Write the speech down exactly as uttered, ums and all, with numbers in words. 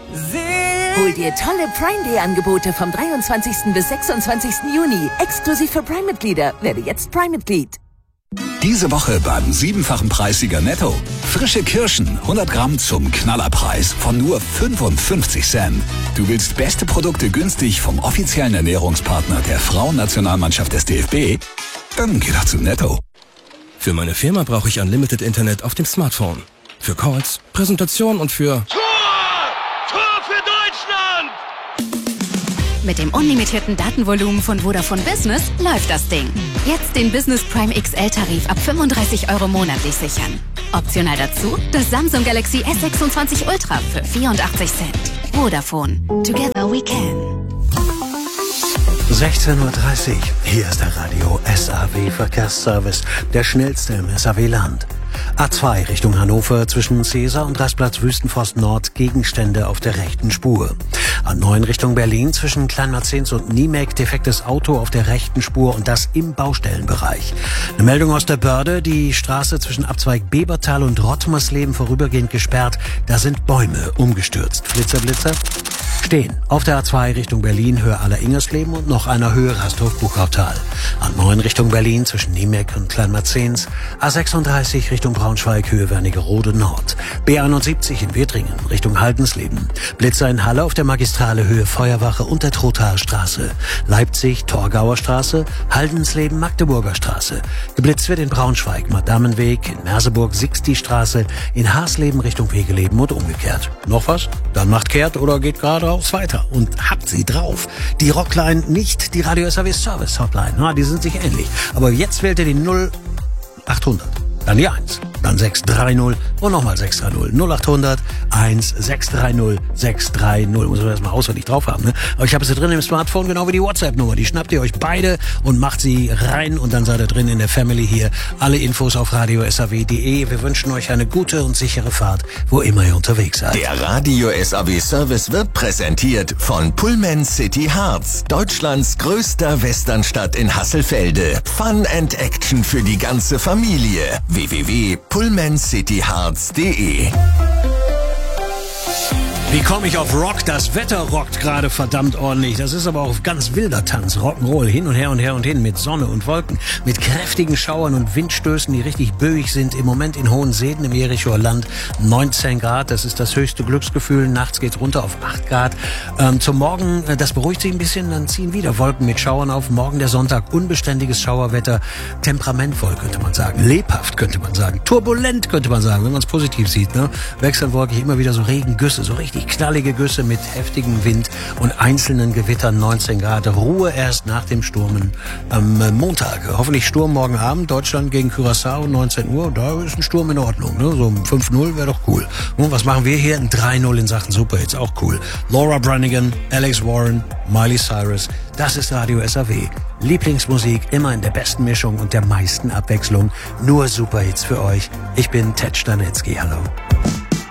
Hol dir tolle Prime Day Angebote vom dreiundzwanzigsten bis sechsundzwanzigsten Juni. Exklusiv für Prime-Mitglieder. Werde jetzt Prime-Mitglied. Diese Woche beim siebenfachen Preissieger Netto. Frische Kirschen, hundert Gramm zum Knallerpreis von nur fünfundfünfzig Cent. Du willst beste Produkte günstig vom offiziellen Ernährungspartner der Frauennationalmannschaft des D F B? Dann geh doch zu Netto. Für meine Firma brauche ich Unlimited Internet auf dem Smartphone. Für Calls, Präsentation und für... Tor! Tor für Deutschland! Mit dem unlimitierten Datenvolumen von Vodafone Business läuft das Ding. Jetzt den Business Prime X L-Tarif ab fünfunddreißig Euro monatlich sichern. Optional dazu das Samsung Galaxy S sechsundzwanzig Ultra für vierundachtzig Cent. Vodafone. Together we can. sechzehn Uhr dreißig. Hier ist der Radio S A W Verkehrsservice, der schnellste im S A W-Land. A zwei Richtung Hannover zwischen Cäsar und Rastplatz Wüstenforst Nord Gegenstände auf der rechten Spur. A neun Richtung Berlin zwischen Kleinmarzens und Niemek defektes Auto auf der rechten Spur und das im Baustellenbereich. Eine Meldung aus der Börde, die Straße zwischen Abzweig Bebertal und Rottmersleben vorübergehend gesperrt. Da sind Bäume umgestürzt. Flitzer, Blitzer. Stehen auf der A zwei Richtung Berlin, Höhe Aller-Ingersleben und noch einer Höhe Rasthof-Buchautal. A neun Richtung Berlin zwischen Niemek und Kleinmarzens. A sechsunddreißig Richtung Braunschweig, Höhe Wernigerode Nord. B einundsiebzig in Wirtringen Richtung Haldensleben. Blitzer in Halle auf der Magistrale, Höhe Feuerwache und der Trothaer Straße. Leipzig, Torgauer Straße, Haldensleben, Magdeburger Straße. Geblitzt wird in Braunschweig, Madamenweg, in Merseburg, Sixti-Straße, in Haasleben Richtung Wegeleben und umgekehrt. Noch was? Dann macht kehrt oder geht geradeaus weiter und habt sie drauf. Die Rockline, nicht die Radio S A W Service Hotline. Na, die sind sich ähnlich. Aber jetzt wählt ihr die null achthundert. Dann die eins, dann sechs drei null und nochmal sechs drei null. null achthundert eins sechs drei null sechs drei null. Muss man erstmal auswendig drauf haben, ne? Aber ich habe sie drin im Smartphone, genau wie die WhatsApp-Nummer. Die schnappt ihr euch beide und macht sie rein und dann seid ihr drin in der Family hier. Alle Infos auf radio S A W punkt de. Wir wünschen euch eine gute und sichere Fahrt, wo immer ihr unterwegs seid. Der Radio S A W Service wird präsentiert von Pullman City Harz, Deutschlands größter Westernstadt in Hasselfelde. Fun and Action für die ganze Familie. w w w punkt pullman city harz punkt de. Wie komme ich auf Rock? Das Wetter rockt gerade verdammt ordentlich. Das ist aber auch ganz wilder Tanz. Rock'n'Roll hin und her und her und hin mit Sonne und Wolken, mit kräftigen Schauern und Windstößen, die richtig böig sind. Im Moment in Hohenseeden im Jerichoer Land neunzehn Grad. Das ist das höchste Glücksgefühl. Nachts geht's runter auf acht Grad. Ähm, zum Morgen, äh, das beruhigt sich ein bisschen, dann ziehen wieder Wolken mit Schauern auf. Morgen der Sonntag, unbeständiges Schauerwetter. Temperamentvoll könnte man sagen. Lebhaft könnte man sagen. Turbulent könnte man sagen, wenn man es positiv sieht. Ne? Wechselnd wolkig, immer wieder so Regengüsse, so richtig knallige Güsse mit heftigem Wind und einzelnen Gewittern, neunzehn Grad. Ruhe erst nach dem Sturmen am Montag. Hoffentlich Sturm morgen Abend. Deutschland gegen Curaçao, neunzehn Uhr. Da ist ein Sturm in Ordnung. Ne? So um fünf null wäre doch cool. Und was machen wir hier? Ein drei null in Sachen Superhits. Auch cool. Laura Branigan, Alex Warren, Miley Cyrus. Das ist Radio S A W. Lieblingsmusik immer in der besten Mischung und der meisten Abwechslung. Nur Superhits für euch. Ich bin Ted Stanitzky. Hallo.